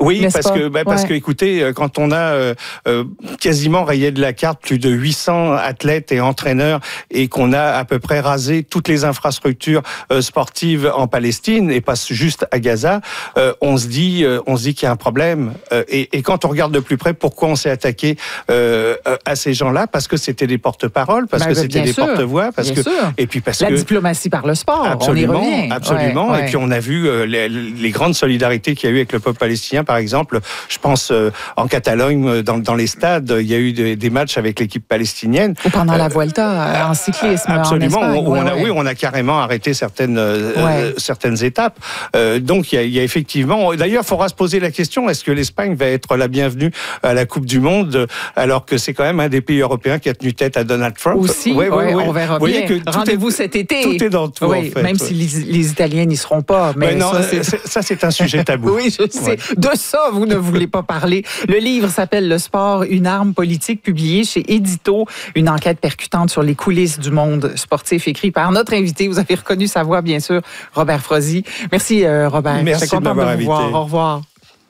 Oui, parce que écoutez, quand on a quasiment rayé de la carte plus de 800 athlètes et entraîneurs et qu'on a à peu près rasé toutes les infrastructures sportives en Palestine et pas juste à Gaza, on se dit qu'il y a un problème. Et quand on regarde de plus près, pourquoi on s'est attaqué à ces gens-là? Parce que c'était des porte-paroles, parce que c'était des porte-voix, et puis parce la diplomatie par le sport. Absolument, on y revient. Absolument. Ouais. Et puis on a vu les grandes solidarités qu'il y a eu avec le peuple palestinien, par exemple. Je pense en Catalogne, dans les stades, il y a eu des matchs avec l'équipe palestinienne. Ou pendant la Vuelta en cyclisme. Absolument. En Espagne, on a carrément arrêté certaines étapes. Donc il y a effectivement. D'ailleurs, il faudra se poser la question, est-ce que l'Espagne va être la bienvenue à la Coupe du Monde, alors que c'est quand même un des pays européens qui a tenu tête à Donald Trump? Aussi, on verra bien. Rendez-vous cet été. Tout est dans tout, en fait. Même si les Italiens n'y seront pas. Mais non, ça, c'est un sujet tabou. Oui, je sais. De ça, vous ne voulez pas parler. Le livre s'appelle « Le sport, une arme politique », publié chez Édito. Une enquête percutante sur les coulisses du monde sportif, écrit par notre invité. Vous avez reconnu sa voix, bien sûr, Robert Frozy. Merci, Robert. Merci de m'avoir invité. Au revoir.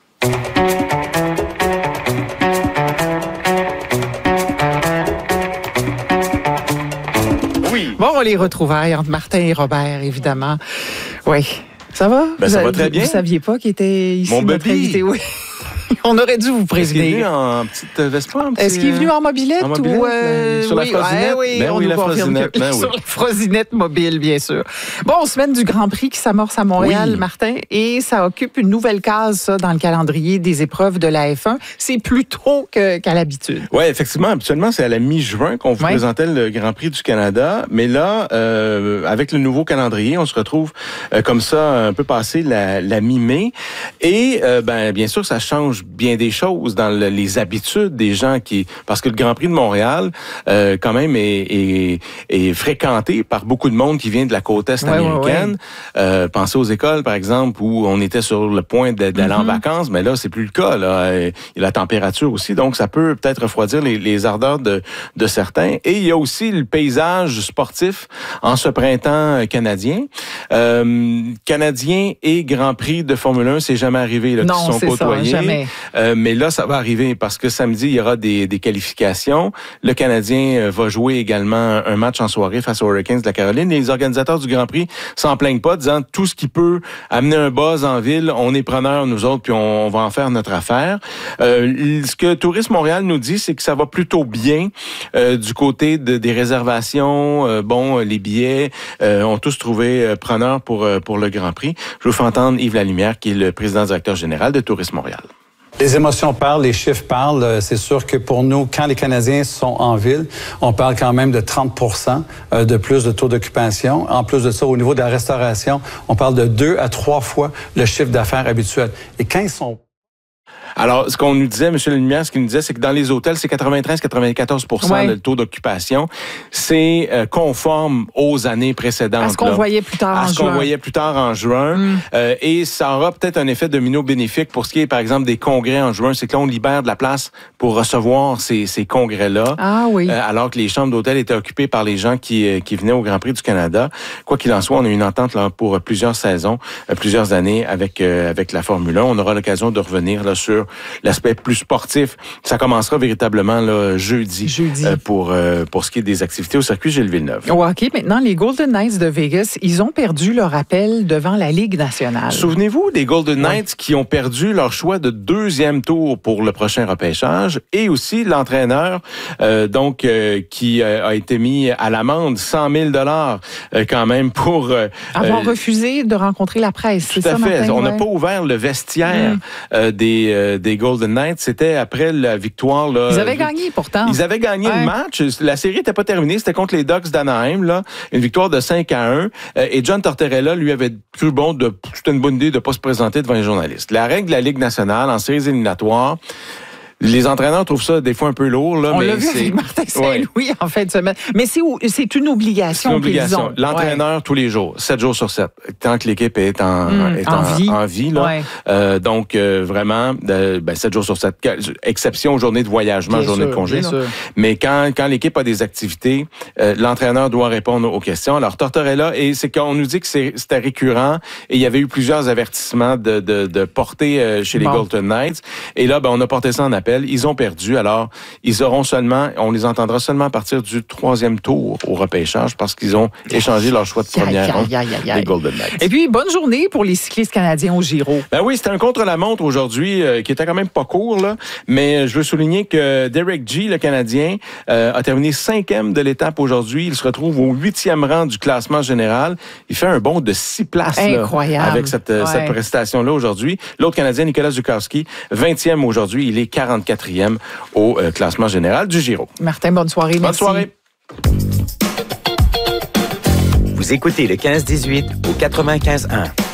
Oui. Bon, les retrouvailles entre Martin et Robert, évidemment. Oui. Ça va? Ça va très bien. Vous ne saviez pas qu'il était ici, mon notre baby. invité? Oui. On aurait dû vous prévenir. Est-ce qu'il est venu en petite Vespa? Est-ce qu'il est venu en mobilette? Ou sur la Frosinette? Oui, la Frosinette. Sur la Frosinette mobile, bien sûr. Bon, semaine du Grand Prix qui s'amorce à Montréal, Martin, et ça occupe une nouvelle case, ça, dans le calendrier des épreuves de la F1. C'est plus tôt qu'à l'habitude. Oui, effectivement. Habituellement, c'est à la mi-juin qu'on vous présentait le Grand Prix du Canada. Mais là, avec le nouveau calendrier, on se retrouve comme ça, un peu passé la mi-mai. Et, bien sûr, ça change bien des choses dans les habitudes des gens parce que le Grand Prix de Montréal, quand même, est fréquenté par beaucoup de monde qui vient de la côte est américaine. Pensez aux écoles, par exemple, où on était sur le point d'aller en vacances, mais là, c'est plus le cas. Là. Il y a la température aussi, donc ça peut peut-être refroidir les ardeurs de certains. Et il y a aussi le paysage sportif en ce printemps canadien. Canadien et Grand Prix de Formule 1, c'est jamais arrivé là, qui sont côtoyés. Ça, jamais. Mais là, ça va arriver parce que samedi, il y aura des qualifications. Le Canadien va jouer également un match en soirée face aux Hurricanes de la Caroline. Les organisateurs du Grand Prix s'en plaignent pas, disant tout ce qui peut amener un buzz en ville, on est preneurs, nous autres, puis on va en faire notre affaire. Ce que Tourisme Montréal nous dit, c'est que ça va plutôt bien du côté des réservations. Les billets ont tous trouvé preneurs pour le Grand Prix. Je vous fais entendre Yves Lalumière, qui est le président-directeur général de Tourisme Montréal. Les émotions parlent, les chiffres parlent. C'est sûr que pour nous, quand les Canadiens sont en ville, on parle quand même de 30% de plus de taux d'occupation. En plus de ça, au niveau de la restauration, on parle de 2 à 3 fois le chiffre d'affaires habituel. Et quand ils sont... Alors, ce qu'on nous disait, M. Lumière, ce qu'il nous disait, c'est que dans les hôtels, c'est 93-94% le taux d'occupation. C'est conforme aux années précédentes. À ce qu'on voyait plus tard en juin. Et ça aura peut-être un effet domino bénéfique pour ce qui est, par exemple, des congrès en juin. C'est que là, on libère de la place pour recevoir ces congrès-là. Ah oui. Alors que les chambres d'hôtel étaient occupées par les gens qui venaient au Grand Prix du Canada. Quoi qu'il en soit, on a une entente là, pour plusieurs saisons, plusieurs années avec la Formule 1. On aura l'occasion de revenir là, sur l'aspect plus sportif. Ça commencera véritablement là, jeudi. Pour ce qui est des activités au circuit Gilles Villeneuve. Au hockey, maintenant, les Golden Knights de Vegas, ils ont perdu leur appel devant la Ligue nationale. Souvenez-vous des Golden Knights qui ont perdu leur choix de 2e tour pour le prochain repêchage et aussi l'entraîneur qui a été mis à l'amende 100 000 quand même pour... avoir refusé de rencontrer la presse, c'est ça, Martin? On n'a pas ouvert le vestiaire des Golden Knights. C'était après la victoire. Là, ils avaient gagné pourtant. Ils avaient gagné le match. La série n'était pas terminée. C'était contre les Ducks d'Anaheim. Là, une victoire de 5-1. Et John Tortorella, lui, avait cru c'était une bonne idée de ne pas se présenter devant les journalistes. La règle de la Ligue nationale en séries éliminatoires, Les entraîneurs trouvent ça des fois un peu lourd. Là, On mais l'a vu avec Martin Saint-Louis en fin de semaine. Mais c'est une obligation. C'est une obligation. L'entraîneur, tous les jours, 7 jours sur 7, tant que l'équipe est en vie. Là. Donc, vraiment, 7 jours sur 7, exception journée de voyagement, journée de congé. Mais quand l'équipe a des activités, l'entraîneur doit répondre aux questions. Alors, Tortorella, et c'est qu'on nous dit que c'était récurrent, et il y avait eu plusieurs avertissements de portée chez les Golden Knights. Et là, on a porté ça en appel. Ils ont perdu. Alors, on les entendra seulement à partir du 3e tour au repêchage parce qu'ils ont échangé leur choix de première ronde, les Golden Knights. Et puis, bonne journée pour les cyclistes canadiens au Giro. Ben oui, c'était un contre-la-montre aujourd'hui qui était quand même pas court, là. Mais je veux souligner que Derek G, le Canadien, a terminé 5e de l'étape aujourd'hui. Il se retrouve au 8e rang du classement général. Il fait un bond de 6 places là, avec cette prestation-là aujourd'hui. L'autre Canadien, Nicolas Zukowski, 20e aujourd'hui. Il est 44e au classement général du Giro. Martin, bonne soirée. Bonne soirée. Vous écoutez le 15-18 au 95.1.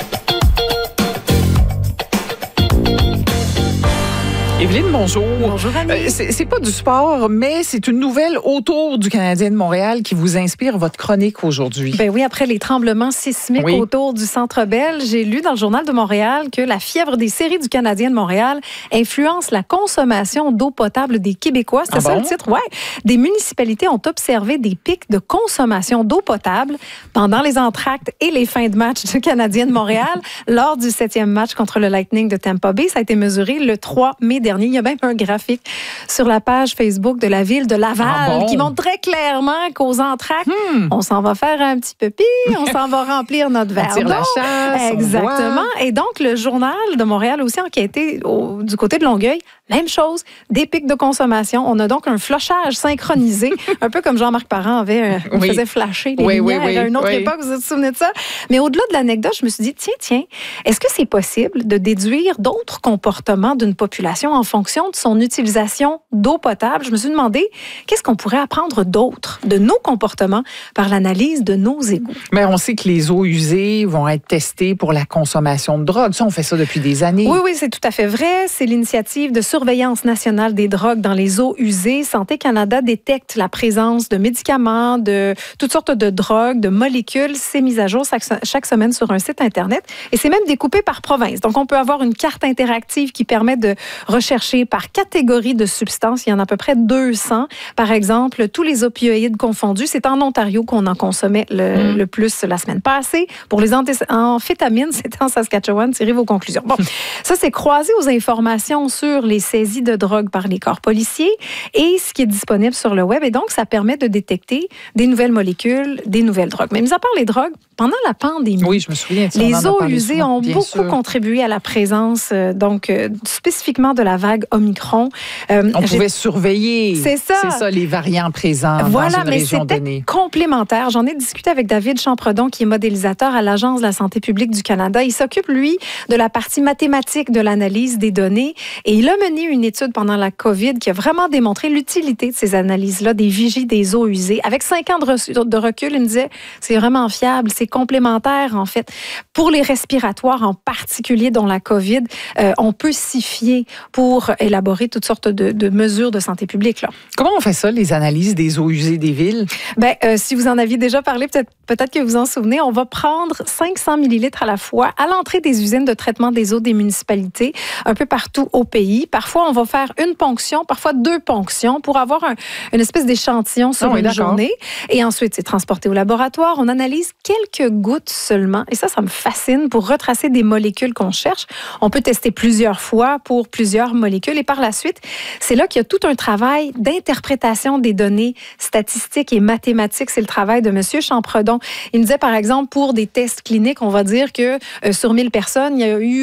Évelyne, bonjour. Bonjour, Annie. C'est pas du sport, mais c'est une nouvelle autour du Canadien de Montréal qui vous inspire votre chronique aujourd'hui. Ben oui, après les tremblements sismiques autour du Centre Bell, j'ai lu dans le Journal de Montréal que la fièvre des séries du Canadien de Montréal influence la consommation d'eau potable des Québécois. C'était ça le titre? Ouais. Des municipalités ont observé des pics de consommation d'eau potable pendant les entractes et les fins de match du Canadien de Montréal lors du 7e match contre le Lightning de Tampa Bay. Ça a été mesuré le 3 mai dernier. Il y a même un graphique sur la page Facebook de la ville de Laval qui montre très clairement qu'aux entractes, on s'en va faire un petit peu pire, on s'en va remplir notre verre d'eau. La chasse, exactement. Et donc, le Journal de Montréal aussi enquêté du côté de Longueuil. Même chose, des pics de consommation. On a donc un flochage synchronisé, un peu comme Jean-Marc Parent faisait flasher les lumières à une autre époque. Vous vous souvenez de ça? Mais au-delà de l'anecdote, je me suis dit, tiens, est-ce que c'est possible de déduire d'autres comportements d'une population en fonction de son utilisation d'eau potable? Je me suis demandé, qu'est-ce qu'on pourrait apprendre d'autre de nos comportements par l'analyse de nos égouts? Mais on sait que les eaux usées vont être testées pour la consommation de drogue. Ça, on fait ça depuis des années. Oui, c'est tout à fait vrai. C'est l'initiative de surveillance nationale des drogues dans les eaux usées. Santé Canada détecte la présence de médicaments, de toutes sortes de drogues, de molécules. C'est mis à jour chaque semaine sur un site Internet. Et c'est même découpé par province. Donc, on peut avoir une carte interactive qui permet de rechercher par catégorie de substances. Il y en a à peu près 200. Par exemple, tous les opioïdes confondus. C'est en Ontario qu'on en consommait le plus la semaine passée. Pour les amphétamines, c'était en Saskatchewan. Tirez vos conclusions. Bon, ça, c'est croisé aux informations sur les saisies de drogue par les corps policiers et ce qui est disponible sur le web. Et donc, ça permet de détecter des nouvelles molécules, des nouvelles drogues. Mais mis à part les drogues, pendant la pandémie, je me souviens, les eaux usées ont beaucoup contribué à la présence, spécifiquement de la vague Omicron. On pouvait surveiller. C'est ça, les variants présents dans une région donnée. Complémentaire. J'en ai discuté avec David Champredon, qui est modélisateur à l'Agence de la santé publique du Canada. Il s'occupe, lui, de la partie mathématique de l'analyse des données. Et il a mené une étude pendant la COVID qui a vraiment démontré l'utilité de ces analyses-là, des vigies des eaux usées. Avec 5 ans de recul, il me disait, c'est vraiment fiable, c'est complémentaire, en fait. Pour les respiratoires en particulier, dont la COVID, on peut s'y fier pour élaborer toutes sortes de mesures de santé publique. Là. Comment on fait ça, les analyses des eaux usées des villes? Si vous en aviez déjà parlé, peut-être que vous en souvenez, on va prendre 500 millilitres à la fois à l'entrée des usines de traitement des eaux des municipalités, un peu partout au pays. Parfois, on va faire une ponction, parfois 2 ponctions pour avoir une espèce d'échantillon sur une journée. Et ensuite, c'est transporté au laboratoire. On analyse quelques gouttes seulement. Et ça me fascine pour retracer des molécules qu'on cherche. On peut tester plusieurs fois pour plusieurs molécules. Et par la suite, c'est là qu'il y a tout un travail d'interprétation des données statistiques et mathématiques. C'est le travail de M. Champredon. Il me disait, par exemple, pour des tests cliniques, on va dire que sur 1000 personnes, il y a eu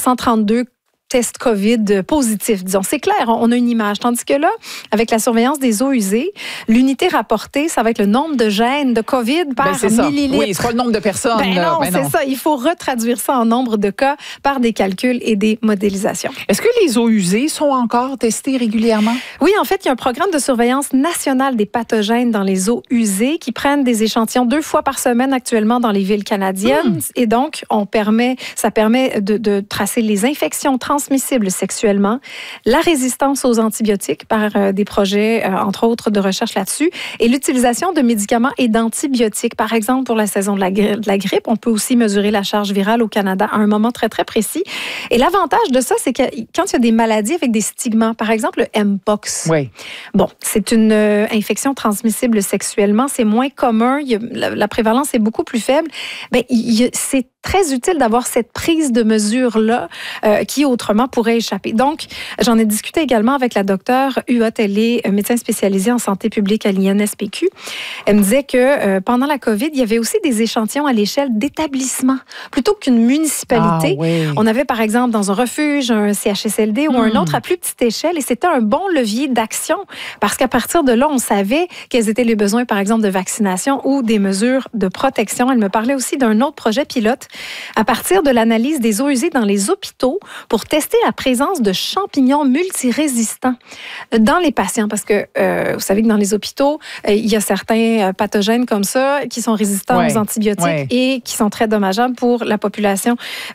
332 tests COVID positifs, disons. C'est clair, on a une image. Tandis que là, avec la surveillance des eaux usées, l'unité rapportée, ça va être le nombre de gènes de COVID par millilitre. Oui, c'est pas le nombre de personnes. Non, c'est ça. Il faut retraduire ça en nombre de cas par des calculs et des modélisations. Est-ce que les eaux usées sont encore testées régulièrement? Oui, en fait, il y a un programme de surveillance nationale des pathogènes dans les eaux usées qui prennent des échantillons 2 fois par semaine actuellement dans les villes canadiennes. Et donc, ça permet de tracer les infections transmissibles transmissibles sexuellement, la résistance aux antibiotiques par des projets, entre autres, de recherche là-dessus, et l'utilisation de médicaments et d'antibiotiques. Par exemple, pour la saison de la grippe, on peut aussi mesurer la charge virale au Canada à un moment très, très précis. Et l'avantage de ça, c'est que quand il y a des maladies avec des stigmas, par exemple le Mpox, oui. Bon, c'est une infection transmissible sexuellement, c'est moins commun, la prévalence est beaucoup plus faible. Bien, c'est très utile d'avoir cette prise de mesure-là qui autrement pourrait échapper. Donc, j'en ai discuté également avec la docteure Huot, elle est médecin spécialisée en santé publique à l'INSPQ. Elle me disait que pendant la COVID, il y avait aussi des échantillons à l'échelle d'établissements plutôt qu'une municipalité. Ah, oui. On avait par exemple dans un refuge, un CHSLD ou un autre à plus petite échelle et c'était un bon levier d'action parce qu'à partir de là, on savait quels étaient les besoins par exemple de vaccination ou des mesures de protection. Elle me parlait aussi d'un autre projet pilote à partir de l'analyse des eaux usées dans les hôpitaux pour tester la présence de champignons multirésistants dans les patients. Parce que vous savez que dans les hôpitaux, il y a certains pathogènes comme ça qui sont résistants aux antibiotiques et qui sont très dommageables pour la population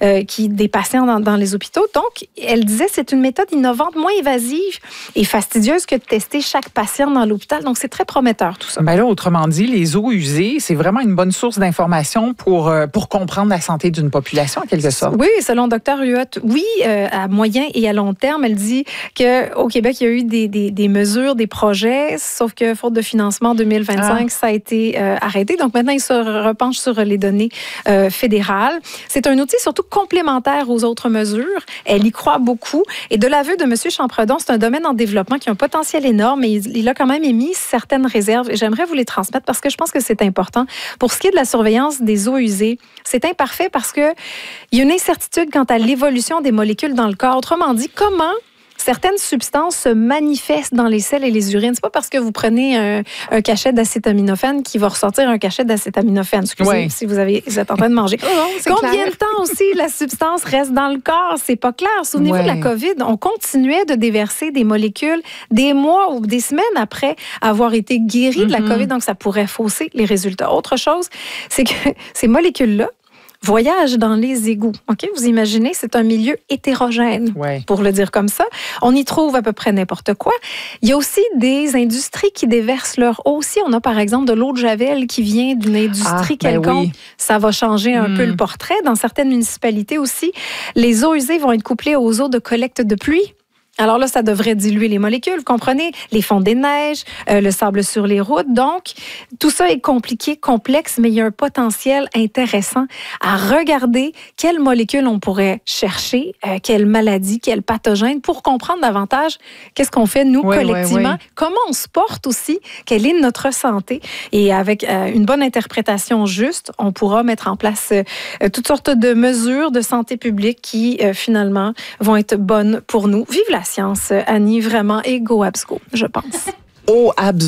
des patients dans les hôpitaux. Donc, elle disait c'est une méthode innovante, moins évasive et fastidieuse que de tester chaque patient dans l'hôpital. Donc, c'est très prometteur tout ça. Ben là, autrement dit, les eaux usées, c'est vraiment une bonne source d'information pour comprendre la santé d'une population, en quelque sorte. Oui, selon Dr. Huot, oui, à moyen et à long terme, elle dit qu'au Québec, il y a eu des mesures, des projets, sauf que faute de financement en 2025, ça a été arrêté. Donc maintenant, il se repenche sur les données fédérales. C'est un outil surtout complémentaire aux autres mesures. Elle y croit beaucoup. Et de l'aveu de M. Champredon, c'est un domaine en développement qui a un potentiel énorme, mais il a quand même émis certaines réserves. Et j'aimerais vous les transmettre parce que je pense que c'est important. Pour ce qui est de la surveillance des eaux usées, c'est imparfait parce qu'il y a une incertitude quant à l'évolution des molécules dans le corps. Autrement dit, comment certaines substances se manifestent dans les selles et les urines. C'est pas parce que vous prenez un cachet d'acétaminophène qu'il va ressortir un cachet d'acétaminophène. Excusez si vous êtes en train de manger. Combien de temps aussi la substance reste dans le corps? C'est pas clair. Souvenez-vous de la COVID, on continuait de déverser des molécules des mois ou des semaines après avoir été guéri de la COVID, donc ça pourrait fausser les résultats. Autre chose, c'est que ces molécules-là voyage dans les égouts. OK? Vous imaginez, c'est un milieu hétérogène, pour le dire comme ça. On y trouve à peu près n'importe quoi. Il y a aussi des industries qui déversent leur eau aussi. On a par exemple de l'eau de Javel qui vient d'une industrie quelconque. Ça va changer un peu le portrait. Dans certaines municipalités aussi, les eaux usées vont être couplées aux eaux de collecte de pluie. Alors là, ça devrait diluer les molécules, vous comprenez? Les fonds des neiges, le sable sur les routes. Donc, tout ça est compliqué, complexe, mais il y a un potentiel intéressant à regarder quelles molécules on pourrait chercher, quelles maladies, quels pathogènes, pour comprendre davantage qu'est-ce qu'on fait, nous, collectivement, comment on se porte aussi, quelle est notre santé. Et avec une bonne interprétation juste, on pourra mettre en place toutes sortes de mesures de santé publique qui, finalement, vont être bonnes pour nous. Vive la science, Annie, vraiment, et go abs go, je pense. Abs,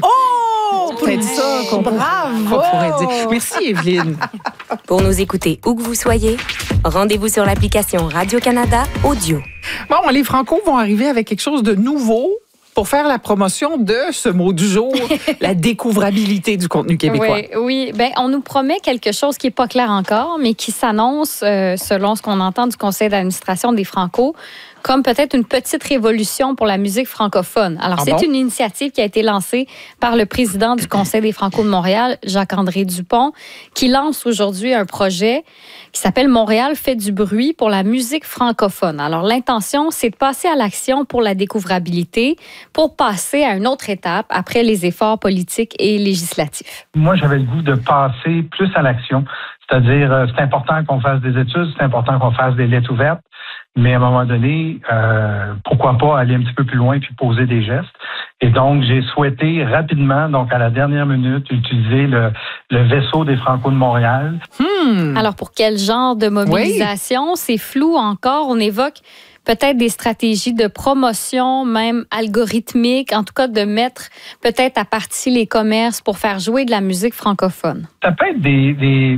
peut-être ça qu'on pourrait dire. Merci, Evelyne. Pour nous écouter où que vous soyez, rendez-vous sur l'application Radio-Canada Audio. Bon, les Franco vont arriver avec quelque chose de nouveau pour faire la promotion de ce mot du jour, la découvrabilité du contenu québécois. Oui. Ben, on nous promet quelque chose qui n'est pas clair encore, mais qui s'annonce, selon ce qu'on entend du conseil d'administration des Franco, comme peut-être une petite révolution pour la musique francophone. Alors, c'est une initiative qui a été lancée par le président du Conseil des Franco de Montréal, Jacques-André Dupont, qui lance aujourd'hui un projet qui s'appelle « Montréal fait du bruit pour la musique francophone ». Alors, l'intention, c'est de passer à l'action pour la découvrabilité, pour passer à une autre étape après les efforts politiques et législatifs. Moi, j'avais le goût de passer plus à l'action. C'est-à-dire, c'est important qu'on fasse des études, c'est important qu'on fasse des lettres ouvertes, mais à un moment donné, pourquoi pas aller un petit peu plus loin puis poser des gestes. Et donc, j'ai souhaité rapidement, donc à la dernière minute, utiliser le vaisseau des Franco de Montréal. Alors, pour quel genre de mobilisation? C'est flou encore. On évoque peut-être des stratégies de promotion, même algorithmiques, en tout cas de mettre peut-être à partie les commerces pour faire jouer de la musique francophone. Ça peut être des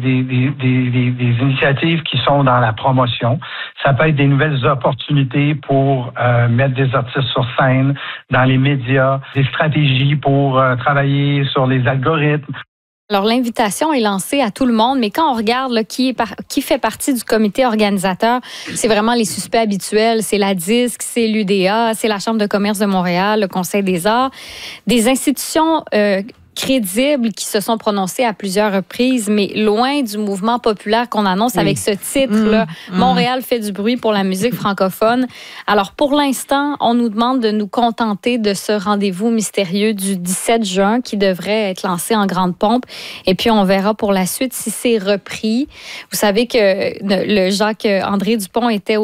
initiatives qui sont dans la promotion. Ça peut être des nouvelles opportunités pour mettre des artistes sur scène, dans les médias, des stratégies pour travailler sur les algorithmes. Alors, l'invitation est lancée à tout le monde, mais quand on regarde là, qui fait partie du comité organisateur, c'est vraiment les suspects habituels. C'est la DISC, c'est l'UDA, c'est la Chambre de commerce de Montréal, le Conseil des arts. Des institutions crédibles qui se sont prononcées à plusieurs reprises, mais loin du mouvement populaire qu'on annonce avec ce titre-là. Montréal fait du bruit pour la musique francophone. Alors, pour l'instant, on nous demande de nous contenter de ce rendez-vous mystérieux du 17 juin qui devrait être lancé en grande pompe. Et puis, on verra pour la suite si c'est repris. Vous savez que le Jacques-André Dupont était à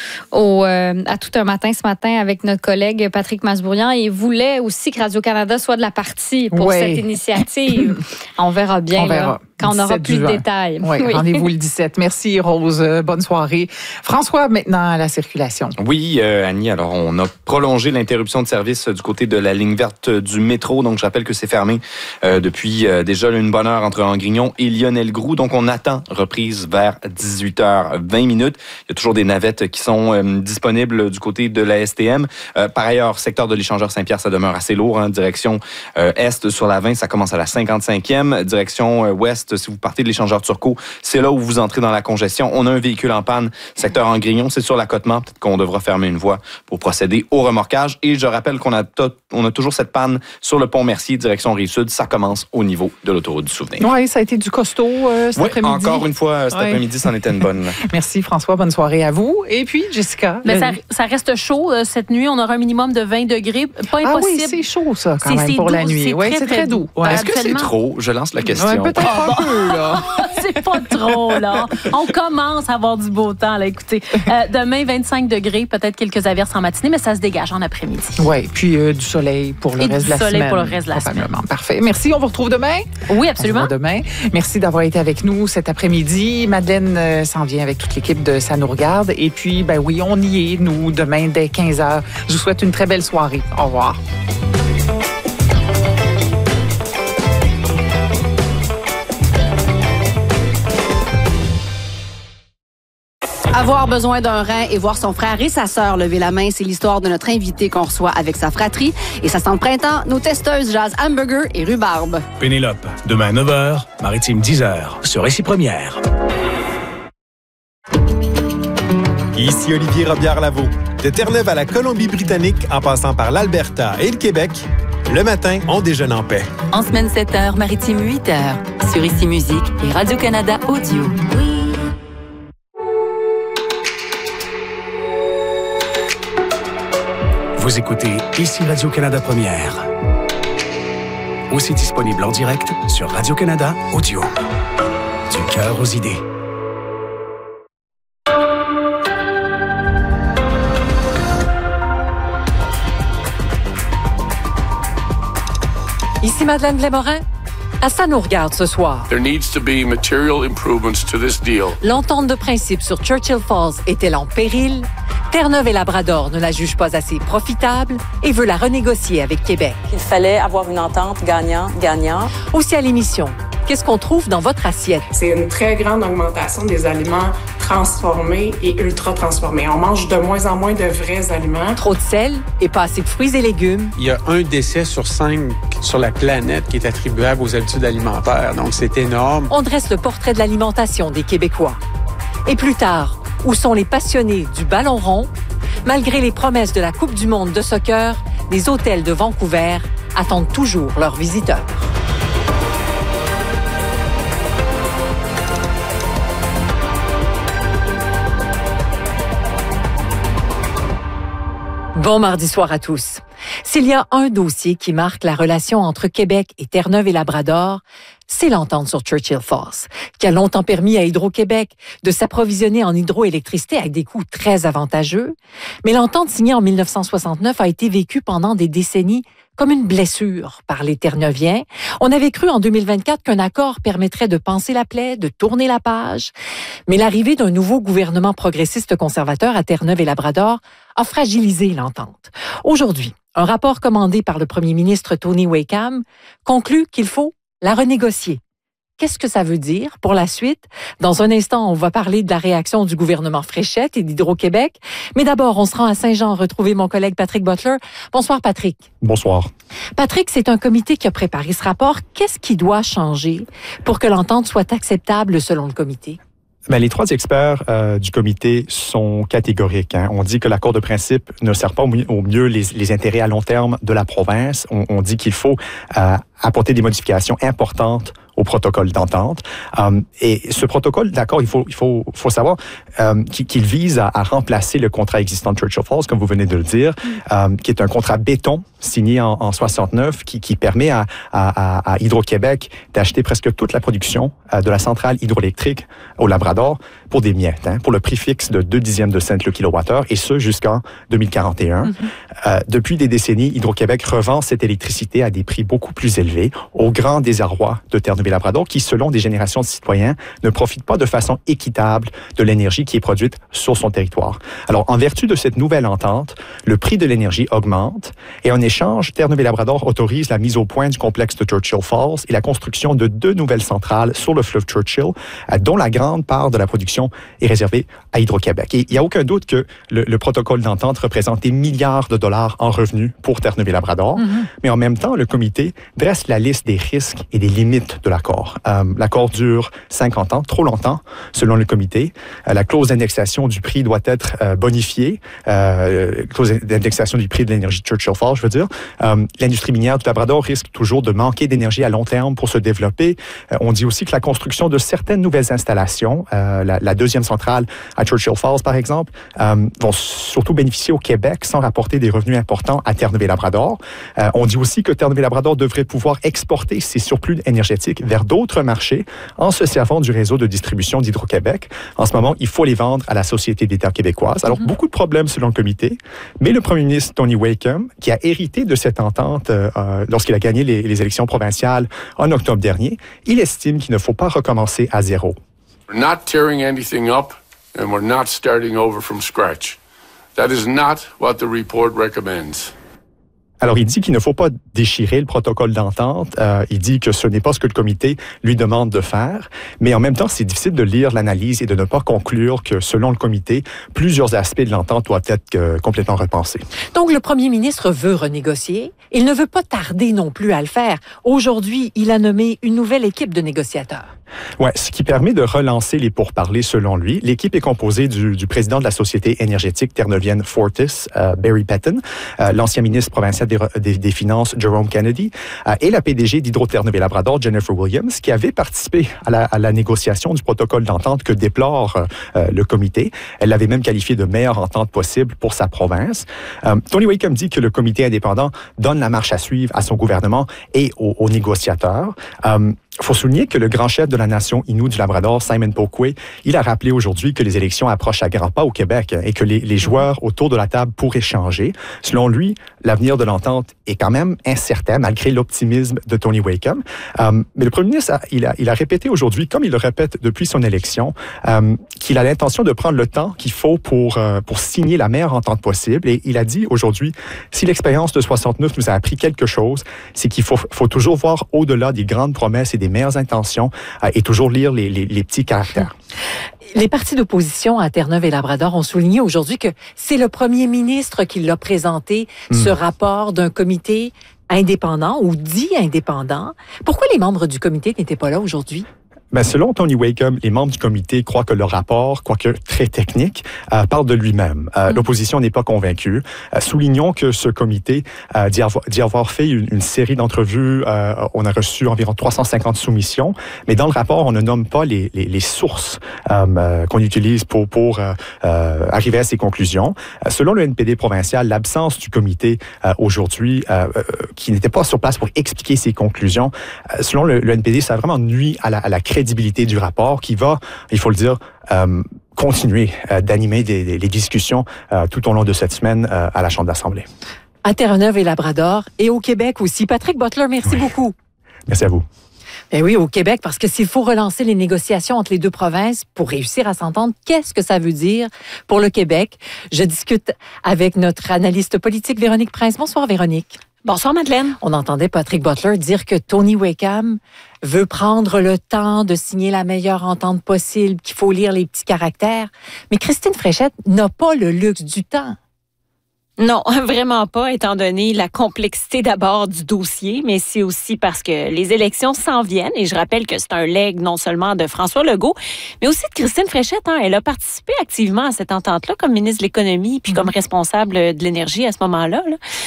Tout un matin ce matin avec notre collègue Patrick Masbourian et voulait aussi que Radio-Canada soit de la partie pour cette initiative. On verra bien quand on aura plus de détails. Oui. Rendez-vous le 17. Merci, Rose. Bonne soirée. François, maintenant, à la circulation. Oui, Annie, alors on a prolongé l'interruption de service du côté de la ligne verte du métro. Donc, je rappelle que c'est fermé depuis déjà une bonne heure entre Angrignon et Lionel-Groulx. Donc, on attend reprise vers 18h20. Il y a toujours des navettes qui sont disponibles du côté de la STM. Par ailleurs, secteur de l'échangeur Saint-Pierre, ça demeure assez lourd. Direction est sur la 20, ça commence à la 55e. Direction ouest, si vous partez de l'échangeur Turcot, c'est là où vous entrez dans la congestion. On a un véhicule en panne, secteur Angrignon, c'est sur l'accotement. Peut-être qu'on devra fermer une voie pour procéder au remorquage. Et je rappelle qu'on a toujours cette panne sur le pont Mercier, direction Rive-Sud. Ça commence au niveau de l'autoroute du Souvenir. Oui, ça a été du costaud cet après-midi. Encore une fois, cet après-midi, c'en était une bonne. Merci François, bonne soirée à vous. Et puis, Jessica. Ça reste chaud cette nuit. On aura un minimum de 20 degrés. Pas impossible. Ah oui, c'est chaud ça quand même pour la nuit. Oui, c'est très doux. Ouais. Est-ce que c'est trop? Je lance la question. Ouais, peut-être un peu, là. C'est pas trop, là. On commence à avoir du beau temps, là. Écoutez, demain, 25 degrés, peut-être quelques averses en matinée, mais ça se dégage en après-midi. Oui, puis du soleil pour le reste de la semaine. Du soleil pour le reste de la semaine. Parfait. Merci, on vous retrouve demain. Oui, absolument. On se voit demain. Merci d'avoir été avec nous cet après-midi. Madeleine s'en vient avec toute l'équipe de Ça nous regarde. Et puis, ben oui, on y est, nous, demain, dès 15h. Je vous souhaite une très belle soirée. Au revoir. Avoir besoin d'un rein et voir son frère et sa sœur lever la main, c'est l'histoire de notre invité qu'on reçoit avec sa fratrie. Et ça sent le printemps, nos testeuses jasent hamburger et rhubarbe. Pénélope, demain à 9h, Maritime 10h, sur Récit Première. Ici Olivier Robillard-Lavaux. De Terre-Neuve à la Colombie-Britannique, en passant par l'Alberta et le Québec, le matin, on déjeune en paix. En semaine 7h, Maritime 8h, sur Ici Musique et Radio-Canada Audio. Vous écoutez Ici Radio-Canada Première. Aussi disponible en direct sur Radio-Canada Audio. Du cœur aux idées. Ici Madeleine Glémorin. À Ça nous regarde ce soir. There needs to be material improvements to this deal. L'entente de principe sur Churchill Falls est-elle en péril? Terre-Neuve et Labrador ne la jugent pas assez profitable et veut la renégocier avec Québec. Il fallait avoir une entente gagnant-gagnant. Aussi à l'émission, qu'est-ce qu'on trouve dans votre assiette? C'est une très grande augmentation des aliments transformés et ultra-transformés. On mange de moins en moins de vrais aliments. Trop de sel et pas assez de fruits et légumes. Il y a 1 décès sur 5 sur la planète qui est attribuable aux habitudes alimentaires. Donc, c'est énorme. On dresse le portrait de l'alimentation des Québécois. Et plus tard, où sont les passionnés du ballon rond? Malgré les promesses de la Coupe du monde de soccer, les hôtels de Vancouver attendent toujours leurs visiteurs. Bon mardi soir à tous. S'il y a un dossier qui marque la relation entre Québec et Terre-Neuve et Labrador, c'est l'entente sur Churchill Falls, qui a longtemps permis à Hydro-Québec de s'approvisionner en hydroélectricité avec des coûts très avantageux. Mais l'entente signée en 1969 a été vécue pendant des décennies comme une blessure par les Terre-Neuviens. On avait cru en 2024 qu'un accord permettrait de panser la plaie, de tourner la page. Mais l'arrivée d'un nouveau gouvernement progressiste conservateur à Terre-Neuve et Labrador a fragilisé l'entente. Aujourd'hui, un rapport commandé par le premier ministre Tony Wakeham conclut qu'il faut la renégocier. Qu'est-ce que ça veut dire pour la suite? Dans un instant, on va parler de la réaction du gouvernement Fréchette et d'Hydro-Québec. Mais d'abord, on se rend à Saint-Jean retrouver mon collègue Patrick Butler. Bonsoir, Patrick. Bonsoir. Patrick, c'est un comité qui a préparé ce rapport. Qu'est-ce qui doit changer pour que l'entente soit acceptable selon le comité? Bien, les 3 experts du comité sont catégoriques. On dit que l'accord de principe ne sert pas au mieux les intérêts à long terme de la province. On dit qu'il faut apporter des modifications importantes au protocole d'entente. Et ce protocole d'accord, il faut savoir qu'il vise à remplacer le contrat existant de Churchill Falls, comme vous venez de le dire, qui est un contrat béton signé en 69 qui permet à Hydro-Québec d'acheter presque toute la production de la centrale hydroélectrique au Labrador pour des miettes, pour le prix fixe de 0,2 de cent le kilowattheure, et ce jusqu'en 2041. Depuis des décennies, Hydro-Québec revend cette électricité à des prix beaucoup plus élevés, au grand désarroi de Terre-Neuve-et-Labrador, qui, selon des générations de citoyens, ne profitent pas de façon équitable de l'énergie qui est produite sur son territoire. Alors, en vertu de cette nouvelle entente, le prix de l'énergie augmente, et en échange, Terre-Neuve-et-Labrador autorise la mise au point du complexe de Churchill Falls et la construction de 2 nouvelles centrales sur le fleuve Churchill, dont la grande part de la production est réservée à Hydro-Québec. Et il n'y a aucun doute que le protocole d'entente représente des milliards de dollars en revenus pour Terre-Neuve-et-Labrador, mais en même temps, le comité dresse la liste des risques et des limites de l'accord. L'accord dure 50 ans, trop longtemps, selon le comité. La clause d'indexation du prix doit être bonifiée, clause d'indexation du prix de l'énergie de Churchill Falls, je veux dire. L'industrie minière du Labrador risque toujours de manquer d'énergie à long terme pour se développer. On dit aussi que la construction de certaines nouvelles installations, la deuxième centrale à Churchill Falls, par exemple, vont surtout bénéficier au Québec sans rapporter des revenus importants à Terre-Neuve-et-Labrador. On dit aussi que Terre-Neuve-et-Labrador devrait pouvoir exporter ses surplus énergétiques vers d'autres marchés en se servant du réseau de distribution d'Hydro-Québec. En ce moment, il faut les vendre à la Société d'État québécoise. Alors, beaucoup de problèmes selon le comité, mais le premier ministre Tony Wakeham, qui a hérité de cette entente lorsqu'il a gagné les élections provinciales en octobre dernier, il estime qu'il ne faut pas recommencer à zéro. We're not tearing anything up, and we're not starting over from scratch. That is not what the report recommends. Alors, il dit qu'il ne faut pas déchirer le protocole d'entente. Il dit que ce n'est pas ce que le comité lui demande de faire. Mais en même temps, c'est difficile de lire l'analyse et de ne pas conclure que, selon le comité, plusieurs aspects de l'entente doivent être complètement repensés. Donc, le premier ministre veut renégocier. Il ne veut pas tarder non plus à le faire. Aujourd'hui, il a nommé une nouvelle équipe de négociateurs. Oui, ce qui permet de relancer les pourparlers selon lui. L'équipe est composée du président de la Société énergétique terre-neuvienne Fortis, Barry Petton, l'ancien ministre provincial des Finances, Jerome Kennedy, et la PDG d'Hydro-Terre-Neuve-et-Labrador, Jennifer Williams, qui avait participé à la négociation du protocole d'entente que déplore le comité. Elle l'avait même qualifié de meilleure entente possible pour sa province. Tony Wakeham dit que le comité indépendant donne la marche à suivre à son gouvernement et aux négociateurs. Il faut souligner que le grand chef de la nation Innu du Labrador, Simon Pokwe, il a rappelé aujourd'hui que les élections approchent à grands pas au Québec et que les joueurs autour de la table pourraient changer. Selon lui, l'avenir de l'entente est quand même incertain, malgré l'optimisme de Tony Wakeham. Mais le premier ministre, il a répété aujourd'hui, comme il le répète depuis son élection, qu'il a l'intention de prendre le temps qu'il faut pour signer la meilleure entente possible. Et il a dit aujourd'hui, si l'expérience de 69 nous a appris quelque chose, c'est qu'il faut toujours voir au-delà des grandes promesses et des meilleures intentions et toujours lire les petits caractères. Les partis d'opposition à Terre-Neuve-et-Labrador ont souligné aujourd'hui que c'est le premier ministre qui l'a présenté, ce rapport d'un comité indépendant ou dit indépendant. Pourquoi les membres du comité n'étaient pas là aujourd'hui? Ben, selon Tony Wakeham, les membres du comité croient que le rapport, quoique très technique, parle de lui-même. L'opposition n'est pas convaincue. Soulignons que ce comité dit avoir fait une série d'entrevues. On a reçu environ 350 soumissions, mais dans le rapport, on ne nomme pas les sources qu'on utilise pour arriver à ces conclusions. Selon le NPD provincial, l'absence du comité aujourd'hui, qui n'était pas sur place pour expliquer ses conclusions, selon le NPD, ça a vraiment nuit à la crédibilité du rapport qui va, il faut le dire, continuer d'animer les discussions tout au long de cette semaine à la Chambre d'Assemblée. À Terre-Neuve-et-Labrador et au Québec aussi. Patrick Butler, merci beaucoup. Merci à vous. Ben oui, au Québec, parce que s'il faut relancer les négociations entre les deux provinces pour réussir à s'entendre, qu'est-ce que ça veut dire pour le Québec? Je discute avec notre analyste politique Véronique Prince. Bonsoir, Véronique. Bonsoir, Madeleine. On entendait Patrick Butler dire que Tony Wakeham veut prendre le temps de signer la meilleure entente possible, qu'il faut lire les petits caractères. Mais Christine Fréchette n'a pas le luxe du temps. Non, vraiment pas, étant donné la complexité d'abord du dossier, mais c'est aussi parce que les élections s'en viennent. Et je rappelle que c'est un legs non seulement de François Legault, mais aussi de Christine Fréchette. Elle a participé activement à cette entente-là comme ministre de l'Économie puis comme responsable de l'énergie à ce moment-là.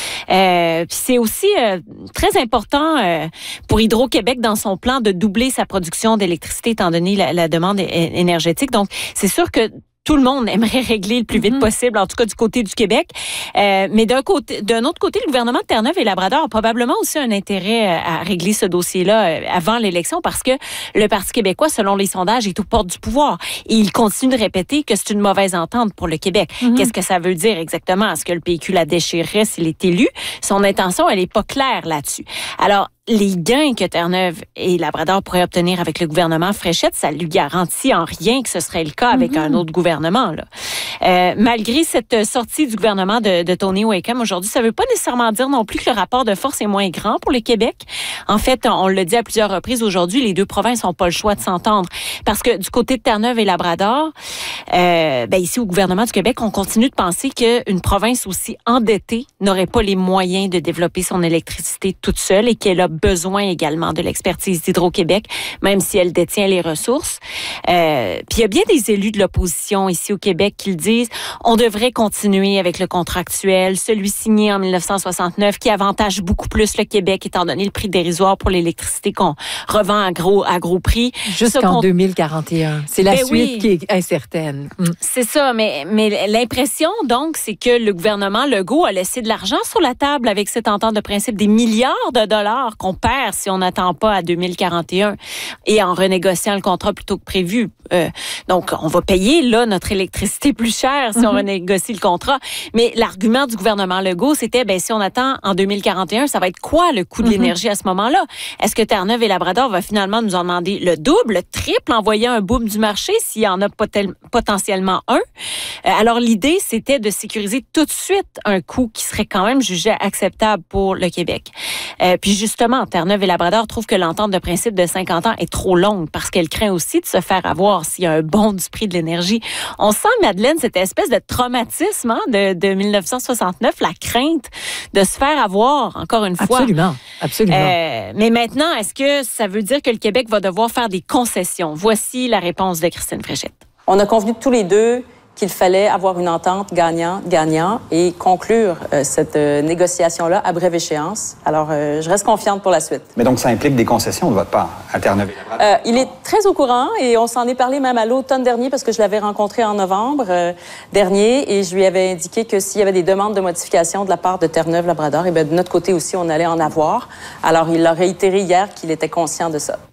Puis c'est aussi très important pour Hydro-Québec dans son plan de doubler sa production d'électricité étant donné la demande énergétique. Donc, c'est sûr que tout le monde aimerait régler le plus vite possible, en tout cas du côté du Québec. Mais d'un autre côté, le gouvernement de Terre-Neuve et Labrador a probablement aussi un intérêt à régler ce dossier-là avant l'élection parce que le Parti québécois, selon les sondages, est aux portes du pouvoir. Et il continue de répéter que c'est une mauvaise entente pour le Québec. Qu'est-ce que ça veut dire exactement? Est-ce que le PQ la déchirerait s'il est élu? Son intention, elle n'est pas claire là-dessus. Alors, les gains que Terre-Neuve et Labrador pourraient obtenir avec le gouvernement Fréchette, ça lui garantit en rien que ce serait le cas avec un autre gouvernement. Malgré cette sortie du gouvernement de Tony Wakeham aujourd'hui, ça ne veut pas nécessairement dire non plus que le rapport de force est moins grand pour le Québec. En fait, on le dit à plusieurs reprises aujourd'hui, les deux provinces n'ont pas le choix de s'entendre. Parce que du côté de Terre-Neuve et Labrador, ici au gouvernement du Québec, on continue de penser qu'une province aussi endettée n'aurait pas les moyens de développer son électricité toute seule et qu'elle a besoin également de l'expertise d'Hydro-Québec, même si elle détient les ressources. Puis il y a bien des élus de l'opposition ici au Québec qui le disent, on devrait continuer avec le contrat actuel, celui signé en 1969, qui avantage beaucoup plus le Québec, étant donné le prix dérisoire pour l'électricité qu'on revend à gros prix. Jusqu'en 2041. C'est la suite qui est incertaine. C'est ça, mais l'impression, donc, c'est que le gouvernement Legault a laissé de l'argent sur la table avec cette entente de principe, des milliards de dollars qu'on perd si on n'attend pas à 2041 et en renégociant le contrat plutôt que prévu. Donc, on va payer là notre électricité plus chère si on renégocie le contrat. Mais l'argument du gouvernement Legault, c'était si on attend en 2041, ça va être quoi le coût de l'énergie à ce moment-là? Est-ce que Terre-Neuve et Labrador va finalement nous en demander le double, le triple, envoyer un boom du marché s'il y en a potentiellement un? Alors, l'idée, c'était de sécuriser tout de suite un coût qui serait quand même jugé acceptable pour le Québec. Puis justement, Terre-Neuve et Labrador trouvent que l'entente de principe de 50 ans est trop longue parce qu'elle craint aussi de se faire avoir s'il y a un bond du prix de l'énergie. On sent, Madeleine, cette espèce de traumatisme de 1969, la crainte de se faire avoir, encore une fois. Absolument. Mais maintenant, est-ce que ça veut dire que le Québec va devoir faire des concessions? Voici la réponse de Christine Fréchette. On a convenu tous les deux qu'il fallait avoir une entente gagnant-gagnant et conclure cette négociation-là à brève échéance. Alors, je reste confiante pour la suite. Mais donc, ça implique des concessions de votre part à Terre-Neuve et Labrador? Il est très au courant et on s'en est parlé même à l'automne dernier parce que je l'avais rencontré en novembre dernier et je lui avais indiqué que s'il y avait des demandes de modification de la part de Terre-Neuve-Labrador, de notre côté aussi, on allait en avoir. Alors, il a réitéré hier qu'il était conscient de ça.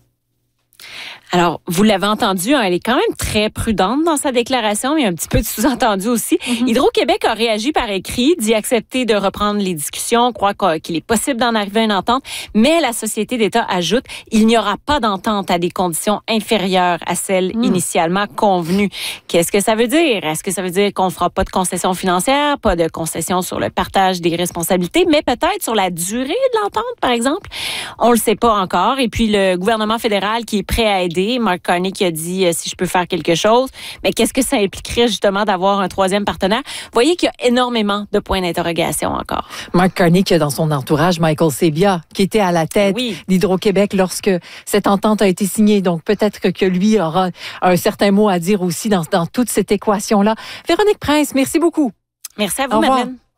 Alors, vous l'avez entendu, elle est quand même très prudente dans sa déclaration, mais un petit peu de sous-entendu aussi. Hydro-Québec a réagi par écrit, dit accepter de reprendre les discussions, croit qu'il est possible d'en arriver à une entente, mais la Société d'État ajoute, il n'y aura pas d'entente à des conditions inférieures à celles initialement convenues. Qu'est-ce que ça veut dire? Est-ce que ça veut dire qu'on ne fera pas de concessions financières, pas de concessions sur le partage des responsabilités, mais peut-être sur la durée de l'entente, par exemple? On le sait pas encore. Et puis, le gouvernement fédéral qui est prêt à aider, Mark Carney qui a dit si je peux faire quelque chose, mais qu'est-ce que ça impliquerait justement d'avoir un troisième partenaire? Vous voyez qu'il y a énormément de points d'interrogation encore. Mark Carney qui a dans son entourage Michael Sebia, qui était à la tête d'Hydro-Québec lorsque cette entente a été signée. Donc peut-être que lui aura un certain mot à dire aussi dans toute cette équation-là. Véronique Prince, merci beaucoup. Merci à vous, Madeleine.